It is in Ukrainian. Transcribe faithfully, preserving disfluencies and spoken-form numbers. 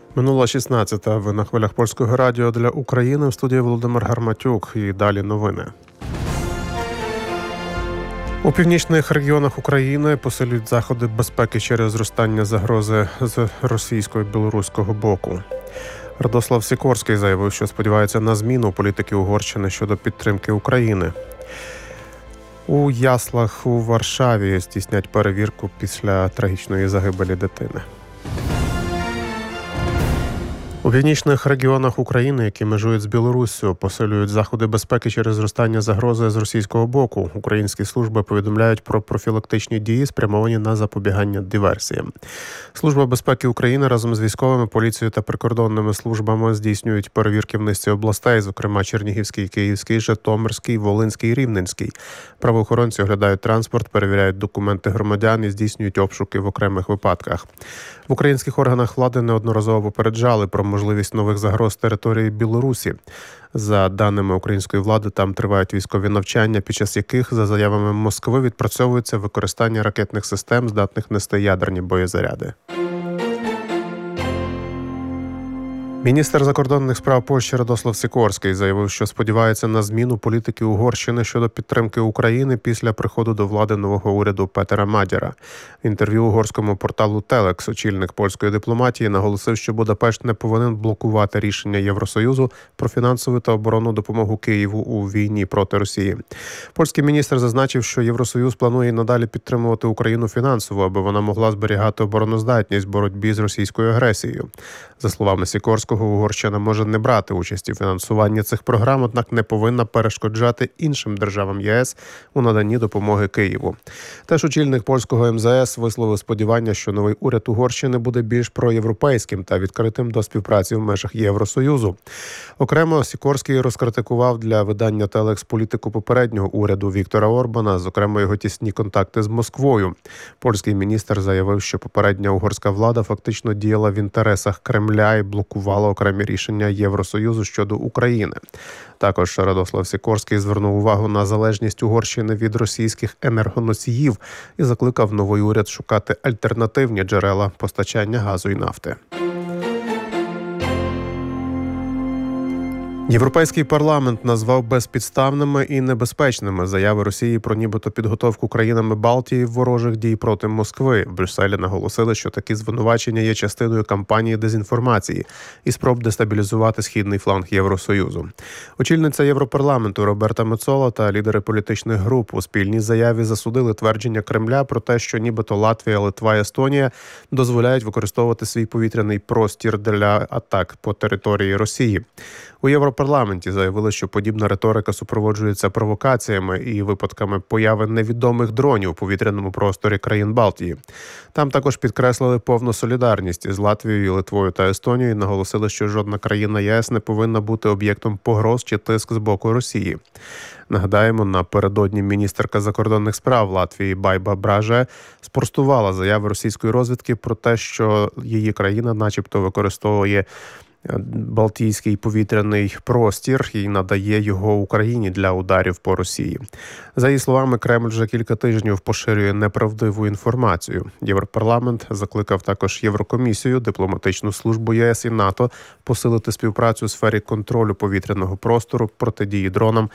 Минула шістнадцята. Ви на хвилях Польського радіо для України. В студії Володимир Гарматюк. І далі новини. У північних регіонах України посилюють заходи безпеки через зростання загрози з російського і білоруського боку. Радослав Сікорський заявив, що сподівається на зміну політики Угорщини щодо підтримки України. У яслах у Варшаві здійснять перевірку після трагічної загибелі дитини. У північних регіонах України, які межують з Білоруссю, посилюють заходи безпеки через зростання загрози з російського боку. Українські служби повідомляють про профілактичні дії, спрямовані на запобігання диверсіям. Служба безпеки України разом з військовими, поліцією та прикордонними службами здійснюють перевірки в низці областей, зокрема Чернігівський, Київський, Житомирський, Волинський, Рівненський. Правоохоронці оглядають транспорт, перевіряють документи громадян і здійснюють обшуки в окремих випадках. В українських органах влади неодноразово попереджали про можливість нових загроз території Білорусі. За даними української влади, там тривають військові навчання, під час яких, за заявами Москви, відпрацьовується використання ракетних систем, здатних нести ядерні боєзаряди. Міністр закордонних справ Польщі Радослав Сікорський заявив, що сподівається на зміну політики Угорщини щодо підтримки України після приходу до влади нового уряду Петера Мадяра. В інтерв'ю угорському порталу Телекс очільник польської дипломатії наголосив, що Будапешт не повинен блокувати рішення Євросоюзу про фінансову та оборонну допомогу Києву у війні проти Росії. Польський міністр зазначив, що Євросоюз планує надалі підтримувати Україну фінансово, аби вона могла зберігати обороноздатність в боротьбі з російською агресією. За словами Сікорського, Угорщина може не брати участі в фінансуванні цих програм, однак не повинна перешкоджати іншим державам ЄС у наданні допомоги Києву. Теж очільник польського ем зе ес висловив сподівання, що новий уряд Угорщини буде більш проєвропейським та відкритим до співпраці в межах Євросоюзу. Окремо Сікорський розкритикував для видання Телекс політику попереднього уряду Віктора Орбана, зокрема його тісні контакти з Москвою. Польський міністр заявив, що попередня угорська влада фактично діяла в інтересах Кремля і блокувала окремі рішення Євросоюзу щодо України. Також Радослав Сікорський звернув увагу на залежність Угорщини від російських енергоносіїв і закликав новий уряд шукати альтернативні джерела постачання газу і нафти. Європейський парламент назвав безпідставними і небезпечними заяви Росії про нібито підготовку країнами Балтії ворожих дій проти Москви. В Брюсселі наголосили, що такі звинувачення є частиною кампанії дезінформації і спроб дестабілізувати східний фланг Євросоюзу. Очільниця Європарламенту Роберта Мецола та лідери політичних груп у спільній заяві засудили твердження Кремля про те, що нібито Латвія, Литва і Естонія дозволяють використовувати свій повітряний простір для атак по території Росії. У Європарламенті заявили, що подібна риторика супроводжується провокаціями і випадками появи невідомих дронів у повітряному просторі країн Балтії. Там також підкреслили повну солідарність із Латвією, Литвою та Естонією і наголосили, що жодна країна ЄС не повинна бути об'єктом погроз чи тиск з боку Росії. Нагадаємо, напередодні міністерка закордонних справ Латвії Байба Браже спростувала заяви російської розвідки про те, що її країна начебто використовує Балтійський повітряний простір і надає його Україні для ударів по Росії. За її словами, Кремль вже кілька тижнів поширює неправдиву інформацію. Європарламент закликав також Єврокомісію, дипломатичну службу ЄС і НАТО посилити співпрацю у сфері контролю повітряного простору, протидії дронам